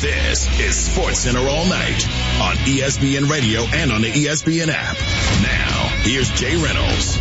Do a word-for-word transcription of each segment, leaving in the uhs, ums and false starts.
This is Sports Center All Night on E S P N Radio and on the E S P N app. Now, here's Jay Reynolds.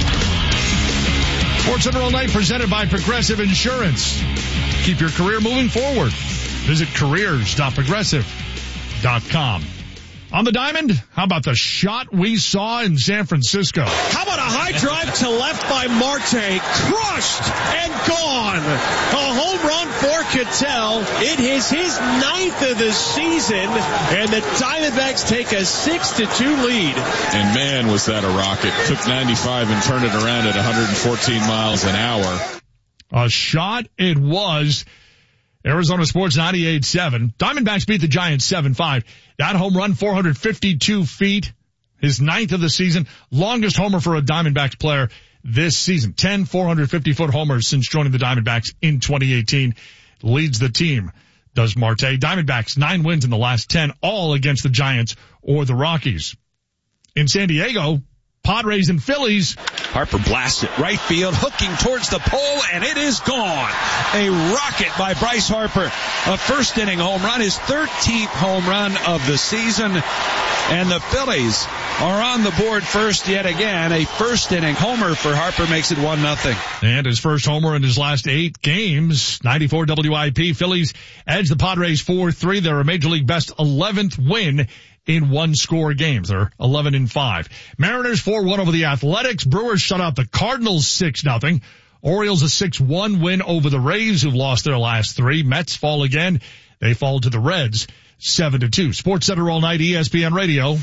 Sports Center All Night presented by Progressive Insurance. Keep your career moving forward. Visit careers dot progressive dot com. On the diamond, how about the shot we saw in San Francisco? How about a high drive to left by Marte? Crushed and gone. A home run for Ketel. It is his ninth of the season, and the Diamondbacks take a six to two lead. And man, was that a rocket. Took ninety-five and turned it around at one hundred fourteen miles an hour. A shot it was. Arizona Sports ninety-eight seven. Diamondbacks beat the Giants seven five. That home run, four hundred fifty-two feet. His ninth of the season. Longest homer for a Diamondbacks player this season. ten four hundred fifty foot homers since joining the Diamondbacks in twenty eighteen. Leads the team, does Marte. Diamondbacks, nine wins in the last ten, all against the Giants or the Rockies. In San Diego, Padres and Phillies. Harper blasts it right field, hooking towards the pole, and it is gone. A rocket by Bryce Harper. A first inning home run, his thirteenth home run of the season. And the Phillies are on the board first yet again. A first inning homer for Harper makes it one nothing. And his first homer in his last eight games. ninety-four W I P. Phillies edge the Padres four three. They're a Major League best eleventh win in one-score games. They're eleven and five. Mariners four one over the Athletics. Brewers shut out the Cardinals six nothing. Orioles a six one win over the Rays, who've lost their last three. Mets fall again. They fall to the Reds seven to two. Sports Center All Night, E S P N Radio.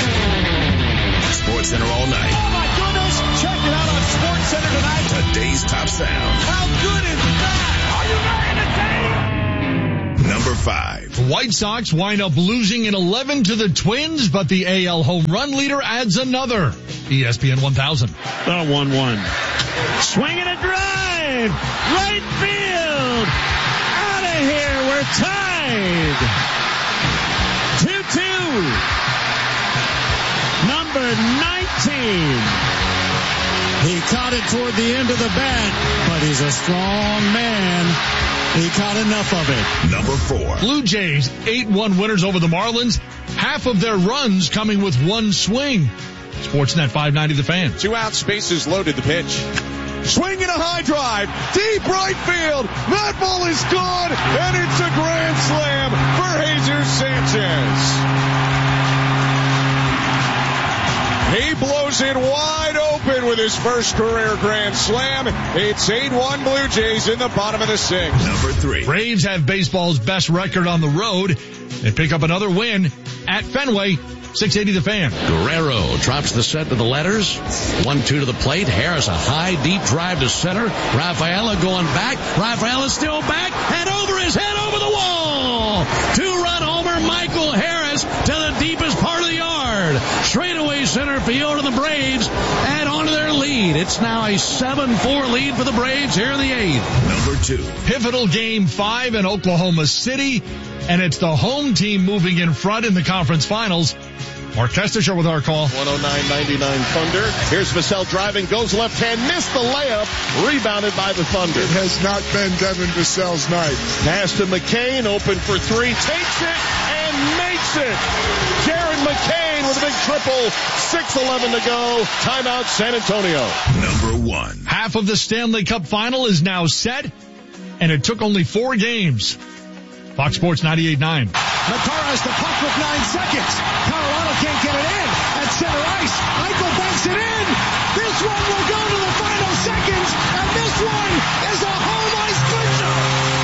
Sports Center All Night. Oh, my goodness. Check it out on Sports Center tonight. Today's top sound. How good is that? Are you ready to take? Number five. The White Sox wind up losing in eleven to the Twins, but the A L home run leader adds another. E S P N one thousand. The one one. Swinging a drive. Right field. Out of here. We're tied. two two. Number nineteen. He caught it toward the end of the bat, but he's a strong man. He caught enough of it. Number four. Blue Jays, eight one winners over the Marlins. Half of their runs coming with one swing. Sportsnet five ninety The Fan. Two out, spaces loaded, the pitch. Swinging a high drive, deep right field. That ball is gone, and it's a grand slam for Jesus Sanchez. He blows it wide open with his first career grand slam. It's eight one Blue Jays in the bottom of the sixth. Number three. Braves have baseball's best record on the road. They pick up another win at Fenway. six eighty The Fan. Guerrero drops the set to the letters. one two to the plate. Harris, a high, deep drive to center. Rafaela going back. Rafaela still back. And over his head, over the wall. Two-run homer, Michael Harris to the deepest part of the yard. Straightaway center field, and the Braves add on to their lead. It's now a seven four lead for the Braves here in the eighth. Number two. Pivotal game five in Oklahoma City, and it's the home team moving in front in the conference finals. Mark Kestisher with our call. one oh nine ninety-nine Thunder. Here's Vassell driving, goes left hand, missed the layup, rebounded by the Thunder. It has not been Devin Vassell's night. Pass to McCain, open for three, takes it and makes it. Jared McCain with a big triple, six eleven to go. Timeout, San Antonio. Number one. Half of the Stanley Cup final is now set, and it took only four games. Fox Sports ninety-eight nine. Makara has the puck with nine seconds. Colorado can't get it in. At center ice, Eichel banks it in. This one will go to the final seconds, and this one is a home ice clincher.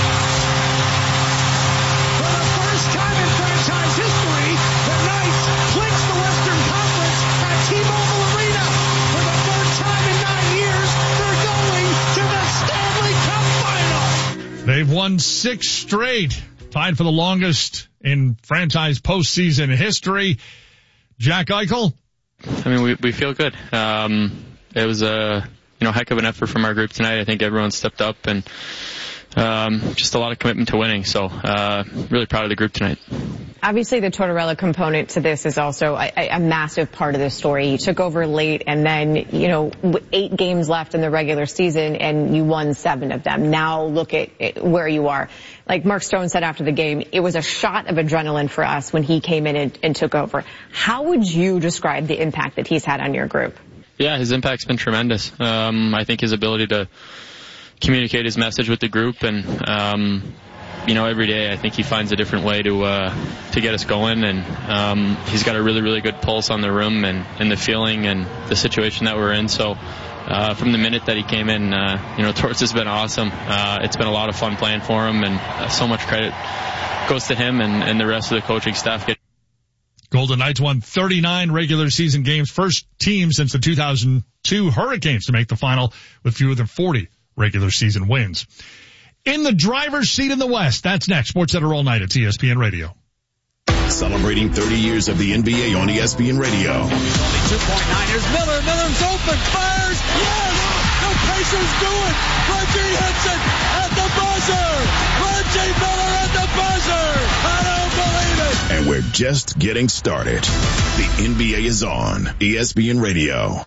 For the first time in franchise history, the Knights clinch the Western Conference at T-Mobile Arena. For the third time in nine years, they're going to the Stanley Cup final. They've won six straight. Tied for the longest in franchise postseason history. Jack Eichel. I mean, we we feel good. Um, it was a you know heck of an effort from our group tonight. I think everyone stepped up and um, just a lot of commitment to winning. So uh, really proud of the group tonight. Obviously, the Tortorella component to this is also a, a massive part of this story. You took over late, and then, you know, eight games left in the regular season, and you won seven of them. Now look at where you are. Like Mark Stone said after the game, it was a shot of adrenaline for us when he came in and, and took over. How would you describe the impact that he's had on your group? Yeah, his impact's been tremendous. Um, I think his ability to communicate his message with the group, and um, you know, every day I think he finds a different way to uh, to get us going, and um, he's got a really, really good pulse on the room and, and the feeling and the situation that we're in. So uh, from the minute that he came in, uh, you know, Torts has been awesome. Uh, it's been a lot of fun playing for him, and uh, so much credit goes to him and, and the rest of the coaching staff. Golden Knights won thirty-nine regular season games, first team since the two thousand two Hurricanes to make the final with fewer than forty regular season wins. In the driver's seat in the West, that's next. SportsCenter all night at E S P N Radio. Celebrating thirty years of the N B A on E S P N Radio. Only two point nine. Here's Miller. Miller's open. Fires. Yes! The Pacers do it. Reggie hits it at the buzzer. Reggie Miller at the buzzer. I don't believe it. And we're just getting started. The N B A is on E S P N Radio.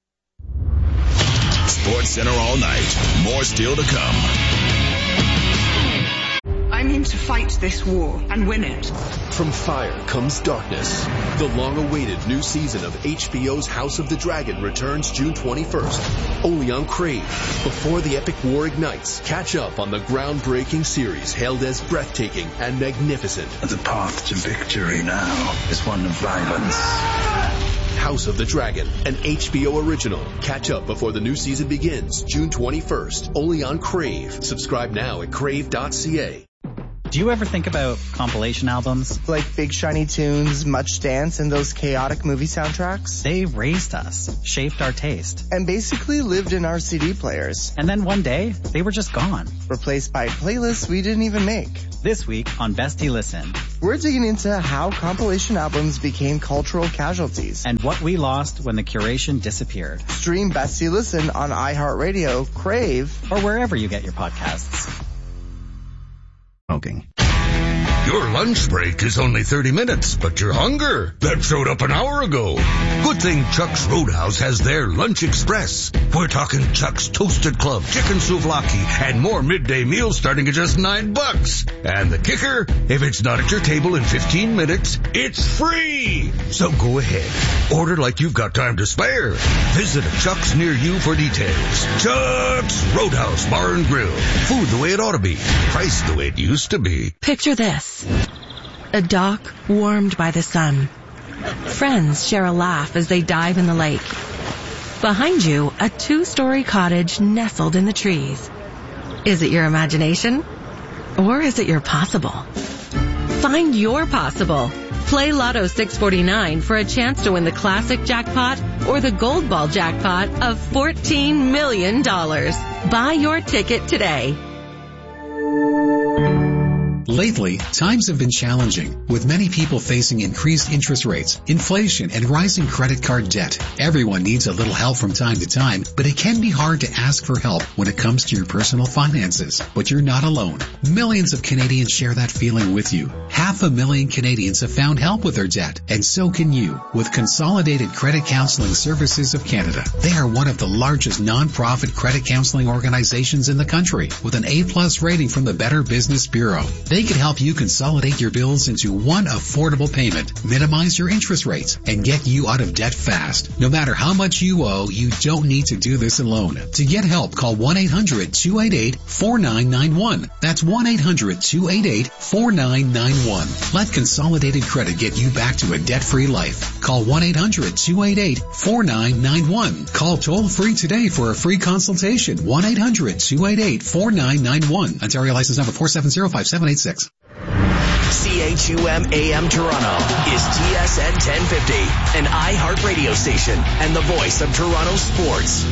SportsCenter all night. More still to come. I'm in to fight this war and win it. From fire comes darkness. The long-awaited new season of H B O's House of the Dragon returns June twenty-first, only on Crave. Before the epic war ignites, catch up on the groundbreaking series hailed as breathtaking and magnificent. The path to victory now is one of violence. House of the Dragon, an H B O original. Catch up before the new season begins June twenty-first, only on Crave. Subscribe now at crave dot c a. Do you ever think about compilation albums? Like Big Shiny Tunes, Much Dance, and those chaotic movie soundtracks? They raised us, shaped our taste. And basically lived in our C D players. And then one day, they were just gone. Replaced by playlists we didn't even make. This week on Bestie Listen, we're digging into how compilation albums became cultural casualties. And what we lost when the curation disappeared. Stream Bestie Listen on iHeartRadio, Crave, or wherever you get your podcasts. Smoking. Your lunch break is only thirty minutes, but your hunger, that showed up an hour ago. Good thing Chuck's Roadhouse has their Lunch Express. We're talking Chuck's Toasted Club, chicken souvlaki, and more midday meals starting at just nine bucks. And the kicker, if it's not at your table in fifteen minutes, it's free. So go ahead. Order like you've got time to spare. Visit a Chuck's near you for details. Chuck's Roadhouse Bar and Grill. Food the way it ought to be. Price the way it used to be. Picture this. A dock warmed by the sun. Friends share a laugh as they dive in the lake. Behind you, a two-story cottage nestled in the trees. Is it your imagination? Or is it your possible? Find your possible. Play Lotto six forty-nine for a chance to win the classic jackpot or the gold ball jackpot of fourteen million dollars. Buy your ticket today. Lately, times have been challenging, with many people facing increased interest rates, inflation, and rising credit card debt. Everyone needs a little help from time to time, but it can be hard to ask for help when it comes to your personal finances. But you're not alone. Millions of Canadians share that feeling with you. Half a million Canadians have found help with their debt, and so can you, with Consolidated Credit Counseling Services of Canada. They are one of the largest non-profit credit counseling organizations in the country, with an A-plus rating from the Better Business Bureau. They can help you consolidate your bills into one affordable payment, minimize your interest rates, and get you out of debt fast. No matter how much you owe, you don't need to do this alone. To get help, call one eight hundred two eight eight four nine nine one. That's one eight hundred two eight eight four nine nine one. Let Consolidated Credit get you back to a debt-free life. Call one eight hundred two eight eight four nine nine one. Call toll-free today for a free consultation. one eight hundred two eight eight four nine nine one. Ontario license number four seven zero five seven eight six. C H U M A M Toronto is T S N ten fifty, an iHeart radio station and the voice of Toronto sports.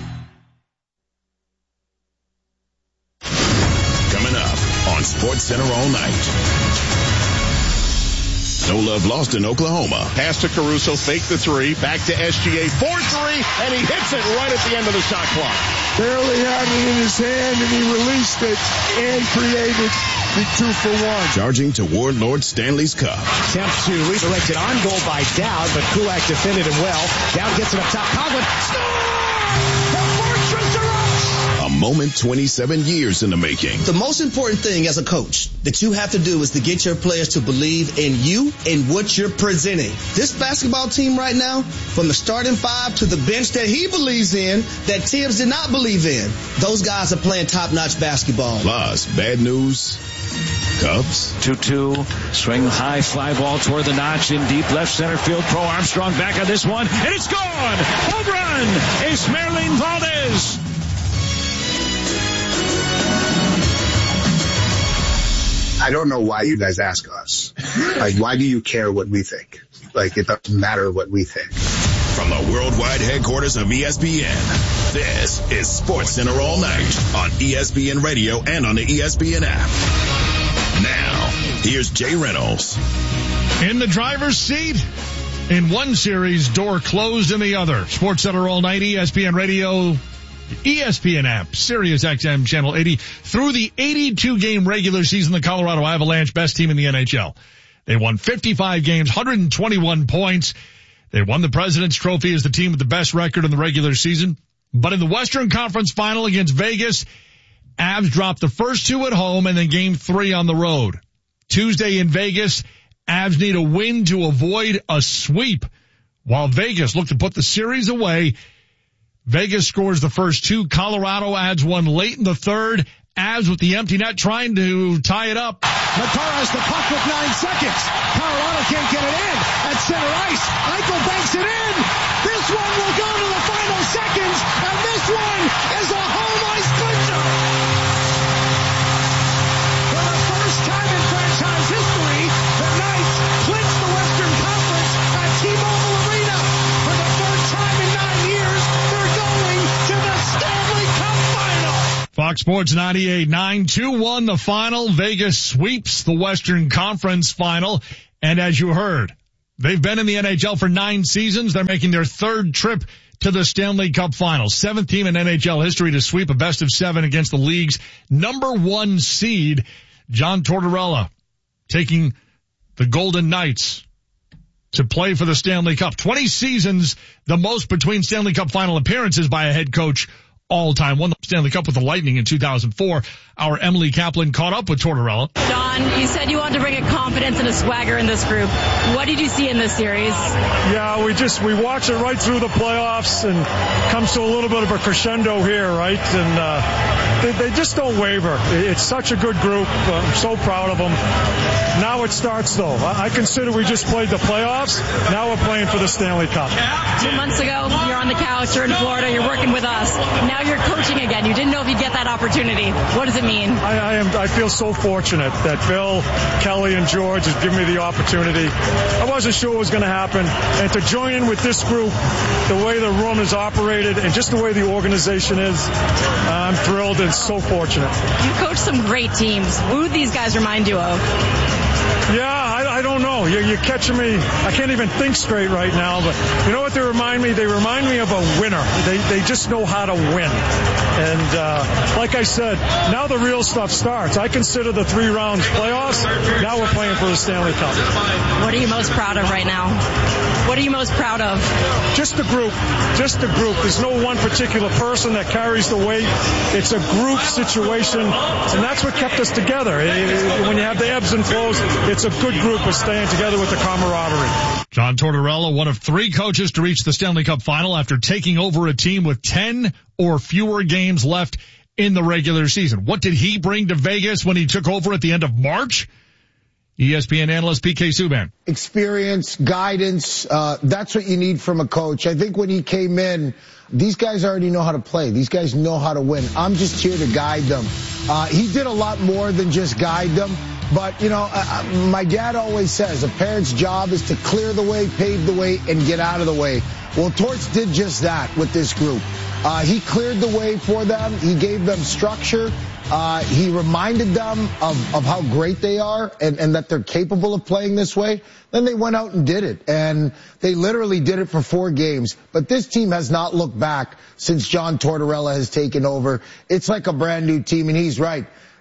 Coming up on SportsCenter all night. No love lost in Oklahoma. Pass to Caruso, fake the three, back to S G A, four three, and he hits it right at the end of the shot clock. Barely had it in his hand, and he released it and created Be two for one. Charging toward Lord Stanley's Cup. Attempt to redirect it on goal by Dowd, but Kulak defended him well. Dowd gets it up top. Coughlin, score! The Fortress erupts! A moment twenty-seven years in the making. The most important thing as a coach that you have to do is to get your players to believe in you and what you're presenting. This basketball team right now, from the starting five to the bench that he believes in, that Tibbs did not believe in, those guys are playing top-notch basketball. Plus, bad news. Cubs. two two, swing high fly ball toward the notch in deep left center field. Pro Armstrong back on this one, and it's gone! Home run! Esmeralyn Valdez! I don't know why you guys ask us. Like, why do you care what we think? Like, it doesn't matter what we think. From the worldwide headquarters of E S P N, this is Sports Center All Night on E S P N Radio and on the E S P N app. Now, here's Jay Reynolds. In the driver's seat, in one series, door closed in the other. Sports Center All Night, E S P N Radio, E S P N app, Sirius X M Channel eighty. Through the eighty-two game regular season, the Colorado Avalanche, best team in the N H L. They won fifty-five games, one hundred twenty-one points. They won the President's Trophy as the team with the best record in the regular season. But in the Western Conference Final against Vegas, Avs dropped the first two at home and then game three on the road. Tuesday in Vegas, Avs need a win to avoid a sweep, while Vegas looked to put the series away. Vegas scores the first two. Colorado adds one late in the third. Avs with the empty net trying to tie it up. Makar has the puck with nine seconds. Colorado can't get it in. At center ice, Eichel banks it in. This one will go to the final seconds, and this one is a home ice clincher. For the first time in franchise history, the Knights clinch the Western Conference at T-Mobile Arena. For the third time in nine years, they're going to the Stanley Cup Final. Fox Sports ninety-eight nine, two one the final. Vegas sweeps the Western Conference Final. And as you heard, they've been in the N H L for nine seasons. They're making their third trip to the Stanley Cup Final. Seventh team in N H L history to sweep a best of seven against the league's number one seed. John Tortorella taking the Golden Knights to play for the Stanley Cup. twenty seasons, the most between Stanley Cup Final appearances by a head coach all time. Won the Stanley Cup with the Lightning in two thousand four. Our Emily Kaplan caught up with Tortorella. Don, you said you wanted to bring a confidence and a swagger in this group. What did you see in this series? Yeah, we just, we watch it right through the playoffs and comes to a little bit of a crescendo here, right? And, uh, they, they just don't waver. It's such a good group. I'm so proud of them. Now it starts though. I consider we just played the playoffs. Now we're playing for the Stanley Cup. Two months ago, you're on the couch, you're in Florida, you're working with us. Now you're coaching again. You didn't know if you'd get that opportunity. What does it mean? I, I am. I feel so fortunate that Bill, Kelly, and George have given me the opportunity. I wasn't sure what was going to happen, and to join in with this group, the way the room is operated, and just the way the organization is, I'm thrilled and so fortunate. You coached some great teams. Who do these guys remind you of? Yeah, I, I don't know. You're, you're catching me. I can't even think straight right now, but you know what they remind me? They remind me of a winner. They they just know how to win. And uh, like I said, now the real stuff starts. I consider the three rounds playoffs. Now we're playing for the Stanley Cup. What are you most proud of right now? What are you most proud of? Just the group. Just the group. There's no one particular person that carries the weight. It's a group situation, and that's what kept us together. When you have the ebbs and flows, it's a good group of staying together with the camaraderie. John Tortorella, one of three coaches to reach the Stanley Cup Final after taking over a team with ten or fewer games left in the regular season. What did he bring to Vegas when he took over at the end of March? E S P N analyst P K Subban. Experience, guidance, uh, that's what you need from a coach. I think when he came in, these guys already know how to play. These guys know how to win. I'm just here to guide them. Uh, he did a lot more than just guide them. But, you know, uh, my dad always says a parent's job is to clear the way, pave the way, and get out of the way. Well, Torts did just that with this group. Uh, he cleared the way for them. He gave them structure. Uh, he reminded them of, of how great they are and, and that they're capable of playing this way. Then they went out and did it. And they literally did it for four games. But this team has not looked back since John Tortorella has taken over. It's like a brand new team, and he's right.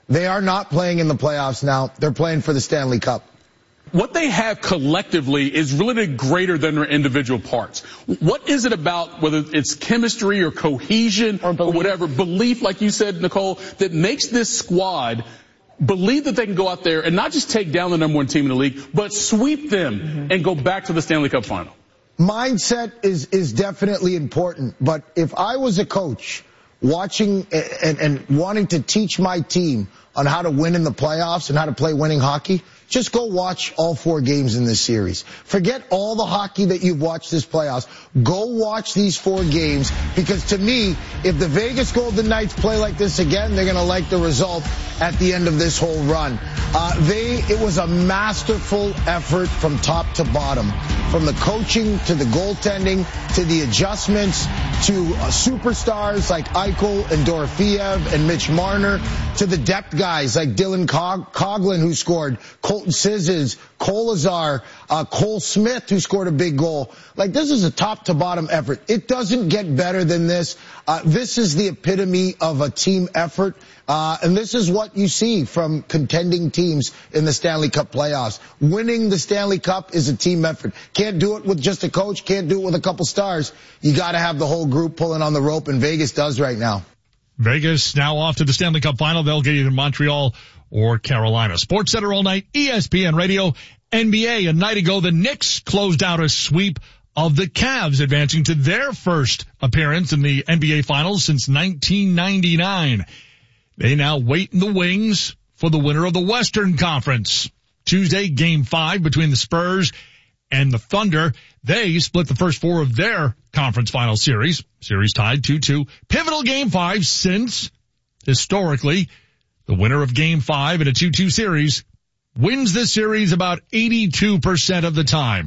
They are not playing in the playoffs now. They're playing for the Stanley Cup. What they have collectively is really greater than their individual parts. What is it about, whether it's chemistry or cohesion or, or whatever, belief, like you said, Nicole, that makes this squad believe that they can go out there and not just take down the number one team in the league, but sweep them mm-hmm. and go back to the Stanley Cup final? Mindset is, is definitely important, but if I was a coach watching and, and wanting to teach my team on how to win in the playoffs and how to play winning hockey, just go watch all four games in this series. Forget all the hockey that you've watched this playoffs. Go watch these four games, because to me, if the Vegas Golden Knights play like this again, they're going to like the result at the end of this whole run. Uh, they, it was a masterful effort from top to bottom. From the coaching to the goaltending to the adjustments to uh, superstars like Eichel and Dorofeev and Mitch Marner to the depth guys like Dylan Cog- Coghlan, who scored, Colton Sizes, Kolazar, uh, Cole Smith, who scored a big goal. Like, this is a top to bottom effort. It doesn't get better than this. Uh, this is the epitome of a team effort. Uh, and this is what you see from contending teams in the Stanley Cup playoffs. Winning the Stanley Cup is a team effort. Can't do it with just a coach, can't do it with a couple stars. You gotta have the whole group pulling on the rope, and Vegas does right now. Vegas now off to the Stanley Cup final. They'll get either Montreal or Carolina. Sports Center all night, E S P N Radio. N B A, a night ago, the Knicks closed out a sweep of the Cavs, advancing to their first appearance in the N B A finals since nineteen ninety-nine. They now wait in the wings for the winner of the Western Conference. Tuesday, game five between the Spurs and the Thunder. They split the first four of their conference final series. Series tied two two. Pivotal game five since, historically, the winner of game five in a two two series wins this series about eighty-two percent of the time.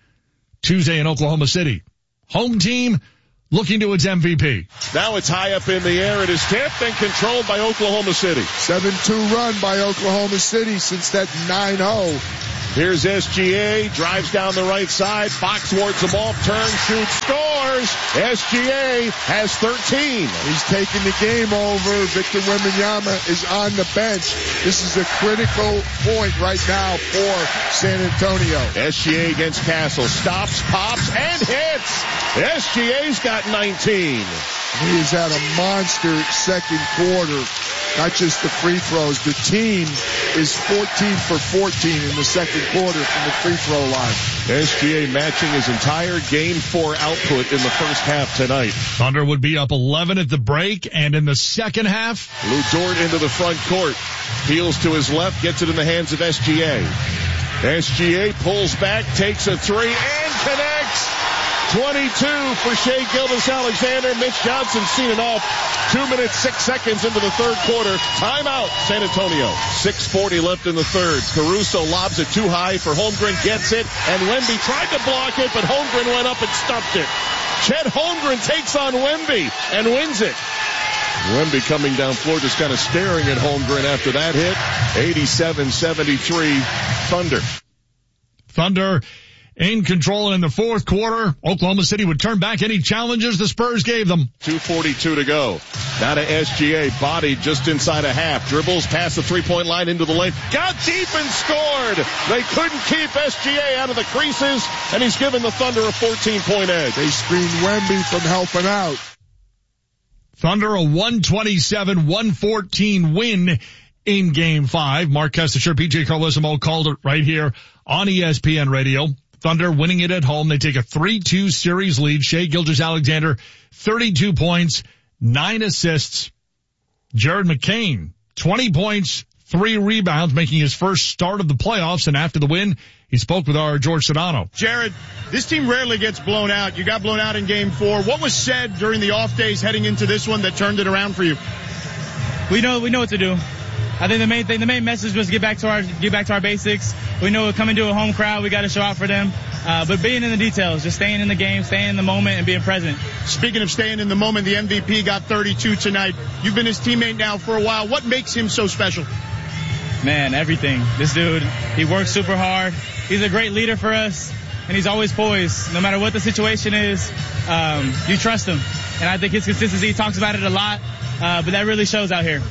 Tuesday in Oklahoma City. Home team looking to its M V P. Now it's high up in the air. It is tipped and controlled by Oklahoma City. seven two run by Oklahoma City since that nine oh. Here's S G A, drives down the right side, Foxworth's the ball, turns, shoots, scores. S G A has thirteen. He's taking the game over. Victor Wembanyama is on the bench. This is a critical point right now for San Antonio. S G A against Castle, stops, pops, and hits. S G A's got nineteen. He has had a monster second quarter. Not just the free throws. The team is fourteen for fourteen in the second quarter from the free throw line. S G A matching his entire game four output in the first half tonight. Thunder would be up eleven at the break, and in the second half, Lou Dort into the front court. Peels to his left, gets it in the hands of S G A. S G A pulls back, takes a three, and connects. twenty-two for Shai Gilgeous-Alexander. Mitch Johnson seen it off. Two minutes, six seconds into the third quarter. Timeout, San Antonio. six forty left in the third. Caruso lobs it too high for Holmgren, gets it, and Wemby tried to block it, but Holmgren went up and stuffed it. Chet Holmgren takes on Wemby and wins it. Wemby coming down floor, just kind of staring at Holmgren after that hit. eighty-seven seventy-three Thunder. Thunder in control in the fourth quarter. Oklahoma City would turn back any challenges the Spurs gave them. two forty-two to go. Now to S G A, bodied just inside a half. Dribbles past the three-point line into the lane. Got deep and scored. They couldn't keep S G A out of the creases, and he's given the Thunder a fourteen-point edge. They screened Wemby from helping out. Thunder a one twenty-seven one fourteen win in game five. Mark Kestecher, P J Carlesimo called it right here on E S P N Radio. Thunder winning it at home. They take a three two series lead. Shai Gilgeous-Alexander, thirty-two points, nine assists. Jared McCain, twenty points, three rebounds, making his first start of the playoffs. And after the win, he spoke with our George Sedano. Jared, this team rarely gets blown out. You got blown out in game four. What was said during the off days heading into this one that turned it around for you? We know, we know what to do. I think the main thing, the main message was get back to our, get back to our basics. We know we're coming to a home crowd. We got to show out for them. Uh, but being in the details, just staying in the game, staying in the moment, and being present. Speaking of staying in the moment, the M V P got thirty-two tonight. You've been his teammate now for a while. What makes him so special? Man, everything. This dude, he works super hard. He's a great leader for us, and he's always poised. No matter what the situation is, um, you trust him. And I think his consistency, he talks about it a lot, uh, but that really shows out here.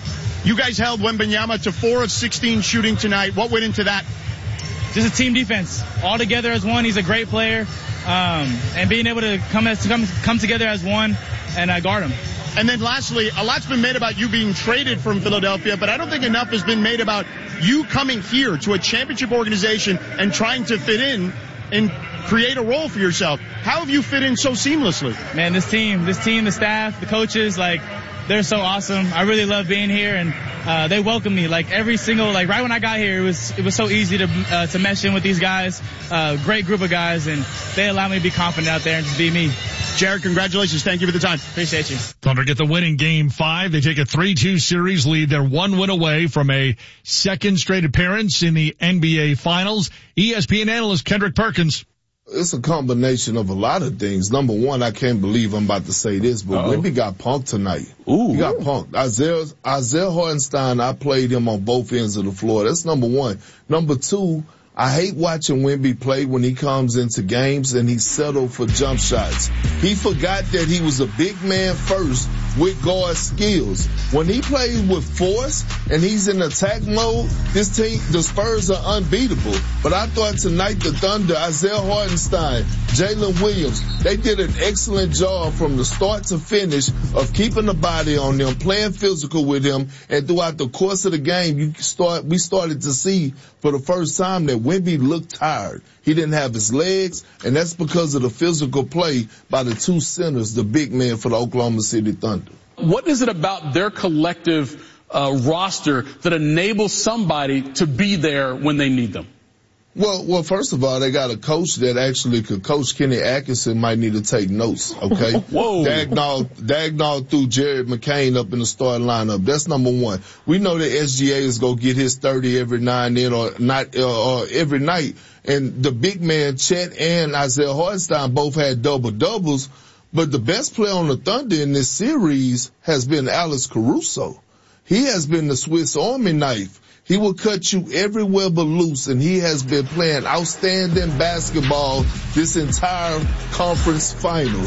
You guys held Wembanyama to four of sixteen shooting tonight. What went into that? Just a team defense. All together as one. He's a great player. Um, and being able to come as, come, come together as one and uh, guard him. And then lastly, a lot's been made about you being traded from Philadelphia, but I don't think enough has been made about you coming here to a championship organization and trying to fit in and create a role for yourself. How have you fit in so seamlessly? Man, this team, this team, the staff, the coaches, like, they're so awesome. I really love being here, and uh, they welcome me. Like every single, like right when I got here, it was it was so easy to uh, to mesh in with these guys. Uh, great group of guys, and they allow me to be confident out there and just be me. Jared, congratulations. Thank you for the time. Appreciate you. Thunder get the win in game five. They take a three two series lead. They're one win away from a second straight appearance in the N B A Finals. E S P N analyst Kendrick Perkins. It's a combination of a lot of things. Number one, I can't believe I'm about to say this, but Wemby got punked tonight. Ooh. He got punked. Isaiah, Isaiah Hartenstein, I played him on both ends of the floor. That's number one. Number two, I hate watching Wemby play when he comes into games and he settled for jump shots. He forgot that he was a big man first with guard skills. When he plays with force and he's in attack mode, this team, the Spurs are unbeatable. But I thought tonight the Thunder, Isaiah Hartenstein, Jalen Williams, they did an excellent job from the start to finish of keeping the body on them, playing physical with him, and throughout the course of the game, you start, we started to see for the first time that Wemby looked tired. He didn't have his legs, and that's because of the physical play by the two centers, the big men for the Oklahoma City Thunder. What is it about their collective uh, roster that enables somebody to be there when they need them? Well, well, first of all, they got a coach that actually could coach. Kenny Atkinson might need to take notes, okay? Whoa. Dagnall, Dagnall threw Jared McCain up in the starting lineup. That's number one. We know that S G A is going to get his thirty every now and then or not, uh, or every night. And the big man, Chet and Isaiah Hartenstein both had double doubles. But the best player on the Thunder in this series has been Alex Caruso. He has been the Swiss Army knife. He will cut you everywhere but loose, and he has been playing outstanding basketball this entire conference finals.